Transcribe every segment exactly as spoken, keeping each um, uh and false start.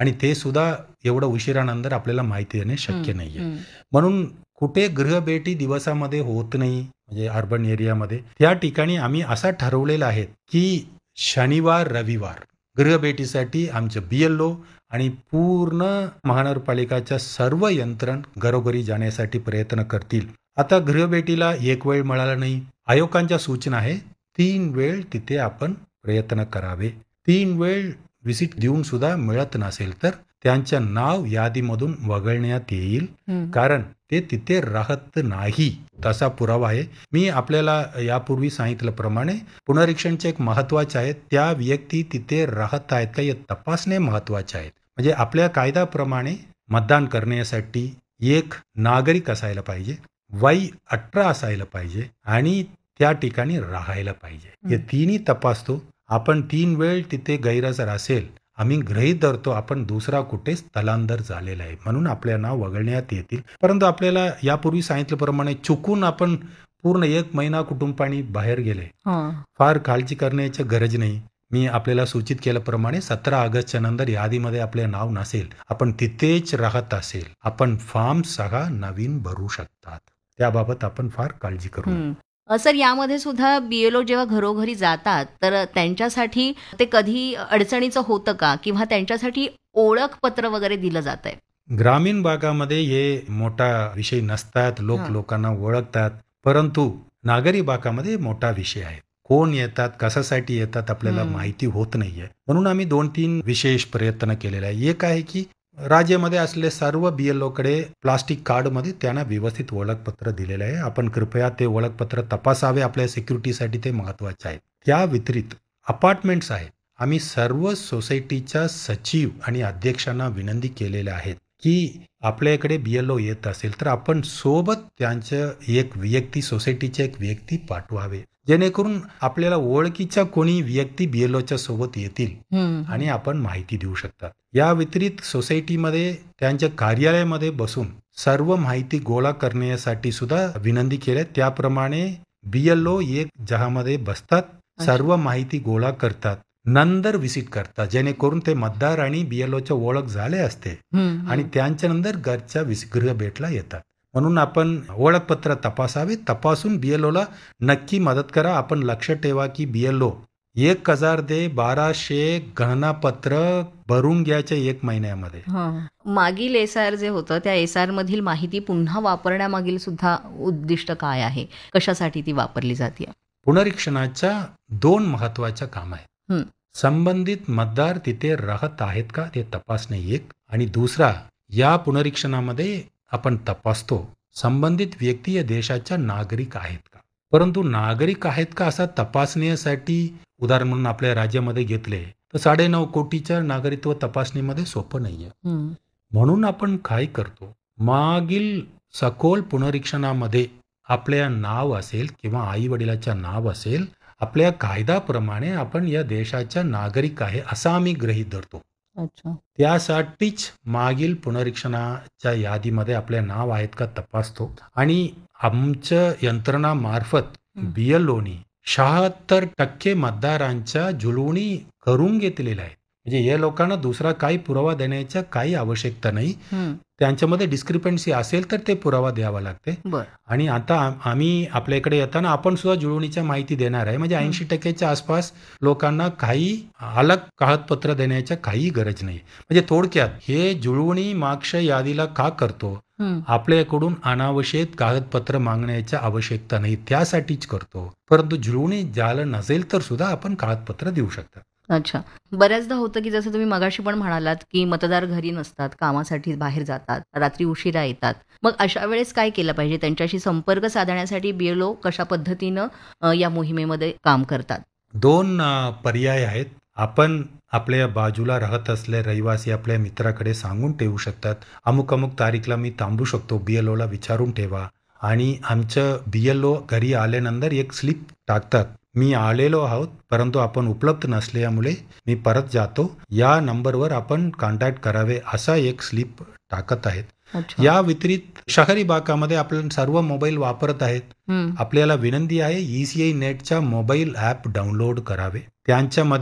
आणि ते सुद्धा एवढं उशिरानंतर आपल्याला माहिती देणे शक्य नाहीये. म्हणून कुठे गृहभेटी दिवसामध्ये होत नाही, म्हणजे अर्बन एरियामध्ये त्या ठिकाणी आम्ही असा ठरवलेला आहे की शनिवार रविवार गृहभेटीसाठी आमचं बीएलओ आणि पूर्ण महानगरपालिकाच्या सर्व यंत्रण घरोघरी जाण्यासाठी प्रयत्न करतील. आता गृहभेटीला एक वेळ मिळाला नाही, आयोगांच्या सूचना आहे तीन वेळ तिथे आपण प्रयत्न करावे. तीन वेळ व्हिजिट देऊन सुद्धा मिळत नसेल तर त्यांचं नाव यादीमधून वगळण्यात येईल, कारण ते तिथे राहत नाही तसा पुरावा आहे. मी आपल्याला यापूर्वी सांगितल्याप्रमाणे पुनरीक्षणचे एक महत्वाचे आहे, त्या व्यक्ती तिथे राहत आहेत का हे तपासणे महत्वाचे आहे. म्हणजे आपल्या कायद्याप्रमाणे मतदान करण्यासाठी एक नागरिक असायला पाहिजे, वय अठरा असायला पाहिजे आणि त्या ठिकाणी राहायला पाहिजे. हे तिन्ही तपासतो. आपण तीन वेळ तिथे गैरहजर असेल, आम्ही गृहीत धरतो आपण दुसरा कुठे स्थलांतर झालेला आहे म्हणून आपल्या नाव वगळण्यात येतील. परंतु आपल्याला यापूर्वी सांगितल्याप्रमाणे चुकून आपण पूर्ण एक महिना कुटुंबाने बाहेर गेले, फार काळजी करण्याची गरज नाही. मी आपल्याला सूचित केल्याप्रमाणे सतरा ऑगस्टच्या नंतर यादीमध्ये आपले नाव नसेल, आपण तिथेच राहत असेल, आपण फॉर्म सहा नवीन भरू शकतात. त्याबाबत आपण फार काळजी करू. सर, यामध्ये सुद्धा बीएलओ जेव्हा घरोघरी जातात तर त्यांच्यासाठी ते कधी अडचणीचं होतं का, किंवा त्यांच्यासाठी ओळखपत्र वगैरे दिलं जात आहे? ग्रामीण भागामध्ये हे मोठा विषय नसतात, लोक लोकांना ओळखतात, परंतु नागरी भागामध्ये मोठा विषय आहे. कोण येतात, कशासाठी येतात आपल्याला माहिती होत नाहीये. म्हणून आम्ही दोन तीन विशेष प्रयत्न केलेले आहे. एक आहे की राज्यामध्ये असलेले सर्व बीएलओ कडे प्लास्टिक कार्ड मध्ये त्यांना व्यवस्थित ओळखपत्र दिलेले आहे. आपण कृपया ते ओळखपत्र तपासावे, आपल्या सिक्युरिटीसाठी ते महत्वाचे आहे. त्या व्यतिरिक्त अपार्टमेंट्स आहेत, आम्ही सर्व सोसायटीच्या सचिव आणि अध्यक्षांना विनंती केलेल्या आहेत की आपल्याकडे बीएलओ येत असेल तर आपण सोबत त्यांचं एक व्यक्ती, सोसायटीचे एक व्यक्ती पाठवावे, जेणेकरून आपल्याला ओळखीच्या कोणी व्यक्ती बीएलओच्या सोबत येतील आणि आपण माहिती देऊ शकतात. या व्यतिरिक्त सोसायटीमध्ये त्यांच्या कार्यालयामध्ये बसून सर्व माहिती गोळा करण्यासाठी सुद्धा विनंती केली. त्याप्रमाणे बीएलओ एक जहामध्ये बसतात, सर्व माहिती गोळा करतात, नंतर व्हिजिट करतात, जेणेकरून ते मतदार आणि बीएलओच्या ओळख झाले असते आणि त्यांच्या नंतर घरच्या गृह भेटला येतात. म्हणून आपण ओळखपत्र तपासावे, तपासून बीएलओला नक्की मदत करा. आपण लक्ष ठेवा की बीएलओ एक हजार दे बाराशे गणनापत्र भरून घ्यायचे एक महिन्यामध्ये. मागील एसआर जे होतं त्या एसआर मधील माहिती पुन्हा वापरण्यामागील सुद्धा उद्दिष्ट काय आहे, कशासाठी ती वापरली जाते? पुनरीक्षणाच्या दोन महत्वाच्या काम आहेत. संबंधित मतदार तिथे राहत आहेत का ते तपासणे एक, आणि दुसरा या पुनरीक्षणामध्ये आपण तपासतो संबंधित व्यक्ती या देशाच्या नागरिक आहेत का. परंतु नागरिक आहेत का असा तपासण्यासाठी उदाहरण म्हणून आपल्या राज्यामध्ये घेतले तर साडेनऊ कोटीच्या नागरिकत्व तपासणीमध्ये सोपं नाहीये. म्हणून आपण काय करतो, मागील सखोल पुनरीक्षणामध्ये आपल्या नाव असेल किंवा आई वडिलाच्या नाव असेल, आपल्या कायद्याप्रमाणे आपण या देशाच्या नागरिक आहे असं आम्ही गृहीत धरतो. त्यासाठीच मागील पुनरीक्षणाच्या यादीमध्ये आपले नाव आहेत का तपासतो आणि आमच्या यंत्रणामार्फत बीएलओनी शहात्तर टक्के मतदारांच्या जुळवणी करून घेतलेल्या आहे. म्हणजे या लोकांना दुसरा काही पुरावा देण्याच्या काही आवश्यकता नाही. त्यांच्यामध्ये डिस्क्रिपन्सी असेल तर ते पुरावा द्यावा लागते. आणि आता आम्ही आपल्याकडे येताना आपण सुद्धा जुळवणीच्या माहिती देणार आहे. म्हणजे ऐंशी टक्क्याच्या आसपास लोकांना काही अलग कागदपत्र देण्याच्या काही गरज नाही. म्हणजे थोडक्यात हे जुळवणी मागच्या यादीला का करतो, आपल्याकडून अनावश्यक कागदपत्र मागण्याच्या आवश्यकता नाही, त्यासाठीच करतो. परंतु जुळवणी झालं नसेल तर सुद्धा आपण कागदपत्र देऊ शकतात. अच्छा, बऱ्याचदा होतं की जसं तुम्ही मगाशी पण म्हणालात की मतदार घरी नसतात, कामासाठी बाहेर जातात, रात्री उशिरा येतात, मग अशा वेळेस काय केलं पाहिजे? त्यांच्याशी संपर्क साधण्यासाठी बीएलओ कशा पद्धतीनं या मोहिमेमध्ये काम करतात? दोन पर्याय आहेत. आपण आपल्या बाजूला राहत असले रहिवासी आपल्या मित्राकडे सांगून ठेवू शकतात, अमुक अमुक तारीखला मी थांबू शकतो, बीएलओला विचारून ठेवा. आणि आमचं बीएलओ घरी आल्यानंतर एक स्लिप टाकतात, मी आलेलो आहोत परंतु आपण उपलब्ध नसल्यामुळे मी परत जातो, या नंबरवर आपण कॉन्टॅक्ट करावे असा एक स्लिप टाकत आहेत. या व्यतिरिक्त शहरी भागामध्ये आपण सर्व मोबाईल वापरत आहेत, आपल्याला विनंती आहे ईसीआय नेटचा मोबाईल ऍप डाउनलोड करावे. त्यांच्यामध्ये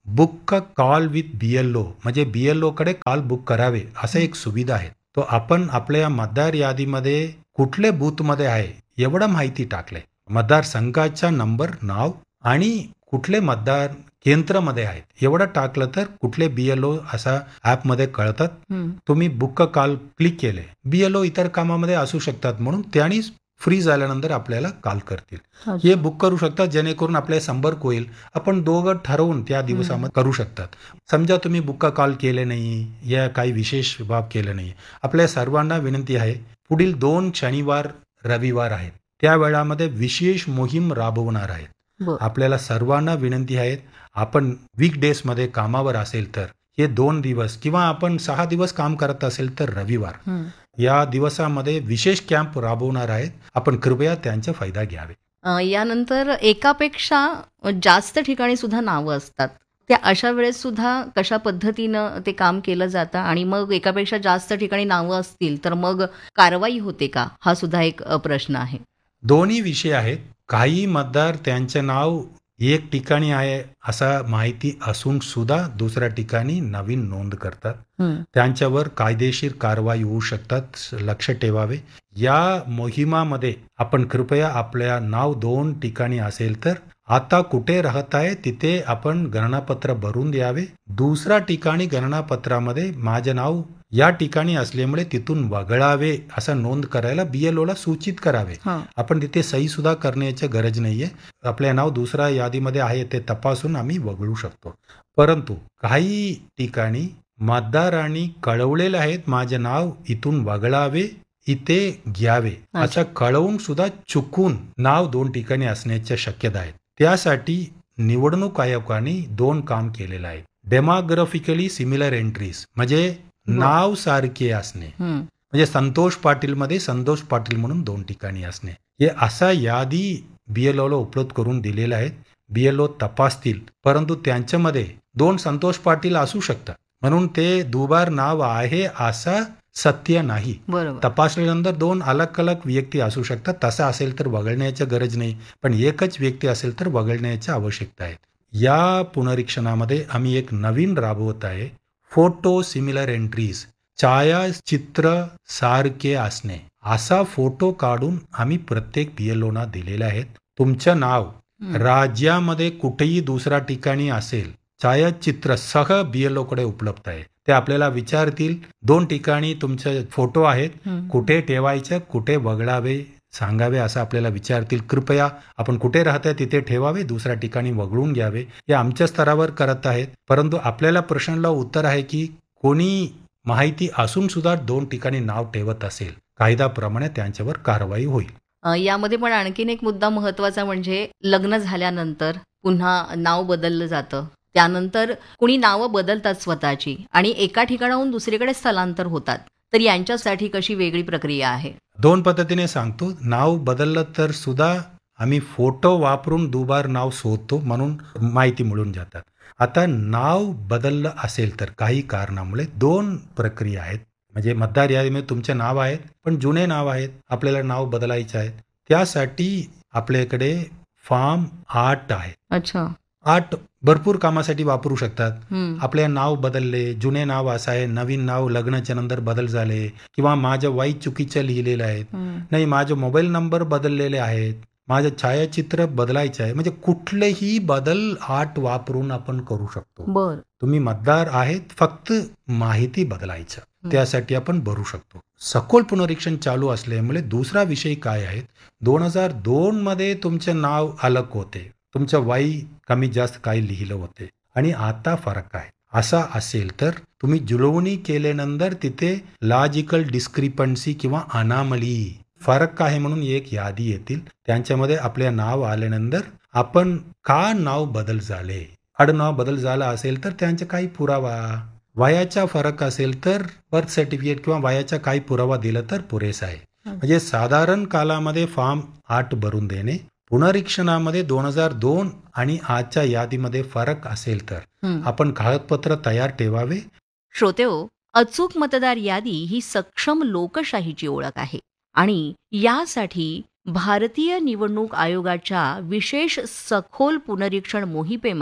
book a call with BLO म्हणजे बीएलओ कडे कॉल बुक करावे असं एक सुविधा आहे. तो आपण आपल्या मतदार यादीमध्ये कुठले बूथमध्ये आहे एवढं माहिती टाकले, मतदारसंघाचा नंबर, नाव आणि कुठले मतदार केंद्रामध्ये आहेत एवढं टाकलं तर कुठले बीएलओ असा ऍपमध्ये कळतात. हं. तुम्ही बुक अ कॉल क्लिक केले, बीएलओ इतर कामामध्ये असू शकतात म्हणून त्यांनी फ्री झाल्यानंतर आपल्याला कॉल करतील. अच्छा. हे बुक करू शकतात जेणेकरून आपले संपर्क होईल. आपण दोघं ठरवून त्या दिवसामध्ये करू शकतात. समजा तुम्ही बुक कॉल केले नाही या काही विशेष बाब केले नाही, आपल्या सर्वांना विनंती आहे, पुढील दोन शनिवार रविवार आहेत त्या वेळामध्ये विशेष मोहीम राबवणार आहेत. बरं. आपल्याला सर्वांना विनंती आहे, आपण वीकडेजमध्ये कामावर असेल तर हे दोन दिवस किंवा आपण सहा दिवस काम करत असेल तर रविवार हं. या दिवसामध्ये विशेष कॅम्प राबवणार आहेत. आपण कृपया त्यांचा फायदा घ्यावे. अ, यानंतर एकापेक्षा जास्त ठिकाणी सुद्धा नावं असतात. त्या अशा वेळेस सुद्धा कशा पद्धतीनं ते काम केलं जातं आणि मग एकापेक्षा जास्त ठिकाणी नावं असतील तर मग कारवाई होते का? हा सुद्धा एक अ, प्रश्न आहे. दोन्ही विषय आहेत. काही मतदार त्यांचे नाव एक ठिकाणी आहे असा माहिती असून सुद्धा दुसऱ्या ठिकाणी नवीन नोंद करतात. हं. त्यांच्यावर कायदेशीर कारवाई होऊ शकतात. लक्ष ठेवावे. या मोहिमामध्ये आपण कृपया आपल्या नाव दोन ठिकाणी असेल तर आता कुठे राहत आहे तिथे आपण गणनापत्र भरून द्यावे. दुसऱ्या ठिकाणी गणनापत्रामध्ये माझे नाव या ठिकाणी असल्यामुळे तिथून वगळावे असं नोंद करायला बीएलओला सूचित करावे. हां. आपण तिथे सही सुद्धा करण्याची गरज नाहीये. आपले नाव दुसऱ्या यादीमध्ये आहे ते तपासून आम्ही वगळू शकतो. परंतु काही ठिकाणी मतदारांनी कळवलेले आहेत माझे नाव इथून वगळावे, इथे घ्यावे असं कळवून सुद्धा चुकून नाव दोन ठिकाणी असण्याच्या शक्यता आहेत. त्यासाठी निवडणूक आयोगाने दोन काम केलेलं आहे. डेमोग्राफिकली सिमिलर एंट्रीज म्हणजे नाव सारखे असणे, हं. म्हणजे संतोष पाटील मध्ये संतोष पाटील म्हणून दोन ठिकाणी असणे, हे असा यादी बीएलओला उपलब्ध करून दिलेला आहे. बीएलओ तपासतील, परंतु त्यांच्यामध्ये दोन संतोष पाटील असू शकतात म्हणून ते दुबार नाव आहे असा सत्य नाही. बरोबर. तपासल्यानंतर दोन अलग अलग व्यक्ती असू शकतात. तसं असेल तर वगळण्याची गरज नाही, पण एकच व्यक्ती असेल तर वगळण्याची आवश्यकता आहे. या पुनरीक्षणामध्ये आम्ही एक नवीन राबवत आहे, फोटो सिमिलर एंट्रीज, छायाचित्र सारखे असणे. असा फोटो काढून आम्ही प्रत्येक बीएलओना दिलेले आहेत. तुमचं नाव हं. राज्यामध्ये कुठेही दुसऱ्या ठिकाणी असेल, छायाचित्र सह बीएलओ कडे उपलब्ध आहे. ते आपल्याला विचारतील, दोन ठिकाणी तुमचे फोटो आहेत, हं. कुठे ठेवायचं, कुठे वगळावे सांगावे असं आपल्याला विचारतील. कृपया आपण कुठे राहताय तिथे ठेवावे, दुसऱ्या ठिकाणी वगळून घ्यावे. हे आमच्या स्तरावर करत आहेत. परंतु आपल्याला प्रश्नाला उत्तर आहे की कोणी माहिती असून सुद्धा दोन ठिकाणी नाव ठेवत असेल, कायद्याप्रमाणे त्यांच्यावर कारवाई होईल. अ, यामध्ये पण आणखीन एक मुद्दा महत्वाचा म्हणजे लग्न झाल्यानंतर पुन्हा नाव बदललं जातं. त्यानंतर कुणी नावं बदलतात स्वतःची आणि एका ठिकाणाहून दुसरीकडे स्थलांतर होतात. तर यांच्यासाठी कशी वेगळी प्रक्रिया आहे? दोन पद्धतीने सांगतो. नाव बदललं तर सुद्धा आम्ही फोटो वापरून दुबार नाव शोधतो म्हणून माहिती मिळून जातात. आता नाव बदललं असेल तर काही कारणामुळे दोन प्रक्रिया आहेत. म्हणजे मतदार यादीमध्ये तुमचे नाव आहेत पण जुने नाव आहेत, आपल्याला नाव बदलायचे आहेत. त्यासाठी आपल्याकडे फॉर्म आठ आहे. अच्छा. आठ भरपूर कामासाठी वापरू शकतात. हं. आपले नाव बदलले, जुने नाव असं आहे, नवीन नाव लग्नाच्या नंतर बदल झाले किंवा माझं वय चुकीचं लिहिलेलं आहे, हं. नाही माझे मोबाईल नंबर बदललेले आहेत, माझं छायाचित्र बदलायचं आहे, म्हणजे कुठलेही बदल आठ वापरून आपण करू शकतो. बर. तुम्ही मतदार आहेत, फक्त माहिती बदलायचं, हं. त्यासाठी आपण भरू शकतो. सखोल पुनरीक्षण चालू असल्यामुळे दुसरा विषय काय आहे, दोन हजार दोन मध्ये तुमचे नाव अलग होते, तुमचं वय कमी जास्त काही लिहिलं होते आणि आता फरक आहे. असा असेल तर तुम्ही जुळवणी केल्यानंतर तिथे लॉजिकल डिस्क्रिपन्सी किंवा अनामली फरक आहे म्हणून एक यादी येतील. त्यांच्यामध्ये आपले नाव आल्यानंतर आपण का नाव बदल झाले, आडनाव बदल झाला असेल तर त्यांचा काही पुरावा, वयाचा फरक असेल तर बर्थ सर्टिफिकेट किंवा वयाचा काही पुरावा दिला तर पुरेसा आहे. म्हणजे साधारण कालामध्ये फॉर्म आठ भरून देणे. पुनरीक्षणामध्ये दोन हजार दोन आणि आजच्या यादीमध्ये फरक असेल तर हं. आपण कागदपत्र तयार ठेवावे. श्रोतेहो, अचूक मतदार यादी ही सक्षम लोकशाहीची ओळख आहे आणि यासाठी भारतीय निवडणूक आयोगाच्या विशेष सखोल पुनरीक्षण मोहिमेमध्ये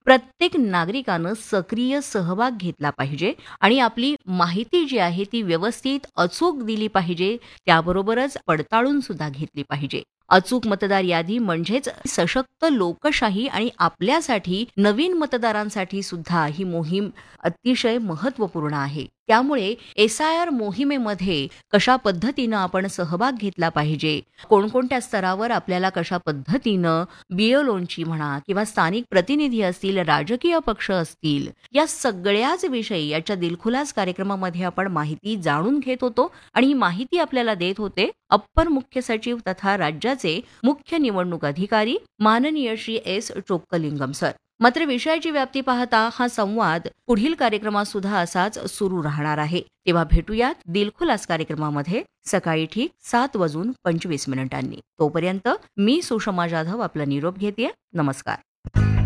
प्रत्येक नागरिकानं सक्रिय सहभाग घेतला पाहिजे आणि आपली माहिती जी आहे ती व्यवस्थित अचूक दिली पाहिजे, त्याबरोबरच पडताळून सुद्धा घेतली पाहिजे. अचूक मतदार यादी म्हणजेच सशक्त लोकशाही आणि आपल्यासाठी नवीन मतदारांसाठी सुद्धा ही मोहीम अतिशय महत्त्वपूर्ण आहे. त्यामुळे एस आय आर मोहिमेमध्ये कशा पद्धतीनं आपण सहभाग घेतला पाहिजे, कोणकोणत्या स्तरावर आपल्याला कशा पद्धतीनं बीएलओंची म्हणा किंवा स्थानिक प्रतिनिधी असतील, राजकीय पक्ष असतील, या सगळ्याच विषयी याच्या दिलखुलास कार्यक्रमामध्ये आपण माहिती जाणून घेत होतो आणि ही माहिती आपल्याला देत होते अप्पर मुख्य सचिव तथा राज्याचे मुख्य निवडणूक अधिकारी माननीय श्री एस चोक्कलिंगम सर. मात्र विषयाची व्याप्ती पाहता हा संवाद पुढील कार्यक्रमात सुद्धा असाच सुरू राहणार आहे. तेव्हा भेटूयात दिलखुलास कार्यक्रमामध्ये सकाळी ठीक सात वाजून पंचवीस मिनिटांनी. तोपर्यंत मी सुषमा जाधव आपला निरोप घेते. नमस्कार.